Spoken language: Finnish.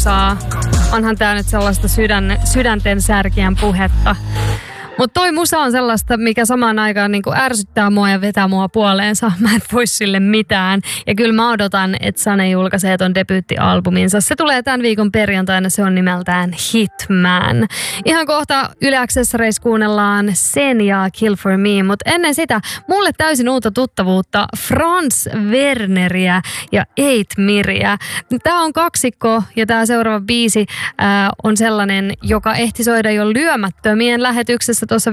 Onhan tää nyt sellaista sydänten särkijän puhetta. Mutta toi musa on sellaista, mikä samaan aikaan niinku ärsyttää mua ja vetää mua puoleensa. Mä en voi sille mitään. Ja kyllä mä odotan, että Sane julkaisee ton debyyttialbuminsa. Se tulee tämän viikon perjantaina, se on nimeltään Hitman. Ihan kohta Yle Accessoreissa kuunnellaan Sen ja Kill for Me. Mutta ennen sitä mulle täysin uutta tuttavuutta Franz Werneriä ja Eight Miriä. Tää on kaksikko ja tää seuraava biisi on sellainen, joka ehti soida jo Lyömättömien lähetyksessä tuossa